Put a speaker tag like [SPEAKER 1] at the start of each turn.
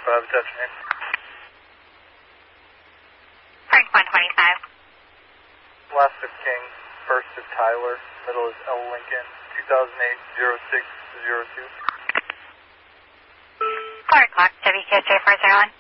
[SPEAKER 1] 125, attach name.
[SPEAKER 2] Frank 125.
[SPEAKER 1] Last is King, first is Tyler, middle is L. Lincoln, 2008-0602.
[SPEAKER 2] Quarter clock, WQJ 401.